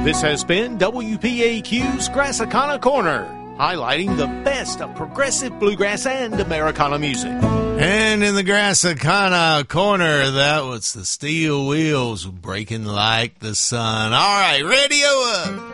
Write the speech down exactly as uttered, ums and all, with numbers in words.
This has been W P A Q's Grassicana Corner, highlighting the best of progressive bluegrass and Americana music. And in the Grassicana Corner, that was the Steel Wheels breaking like the sun. All right, radio up.